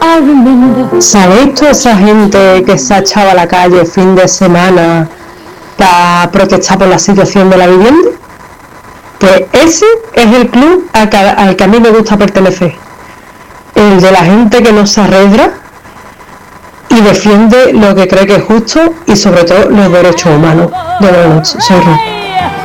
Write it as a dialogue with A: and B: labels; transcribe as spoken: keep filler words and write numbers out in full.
A: ¿Sabéis toda esa gente que se ha echado a la calle fin de semana para protestar por la situación de la vivienda? Pues ese es el club al que, al que a mí me gusta pertenecer. El de la gente que no se arredra y defiende lo que cree que es justo y sobre todo los derechos humanos. De verdad, soy Ro.